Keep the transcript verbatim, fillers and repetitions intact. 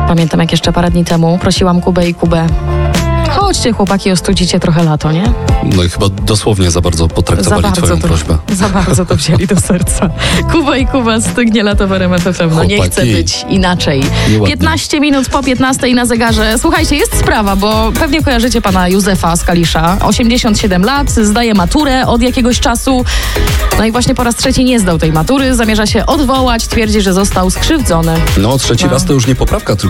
Pamiętam, jak jeszcze parę dni temu prosiłam Kubę i Kubę: chodźcie, chłopaki, ostudzicie trochę lato, nie? No i chyba dosłownie za bardzo potraktowali za bardzo twoją to, prośbę. Za bardzo to wzięli do serca. Kuba i Kuba, stygnie lato w R M F F M. No nie chce być inaczej. Nieładnie. piętnaście minut po piętnastej na zegarze. Słuchajcie, jest sprawa, bo pewnie kojarzycie pana Józefa z Kalisza. osiemdziesiąt siedem lat, zdaje maturę od jakiegoś czasu. No i właśnie po raz trzeci nie zdał tej matury. Zamierza się odwołać, twierdzi, że został skrzywdzony. No trzeci No. raz to już nie poprawka, tylko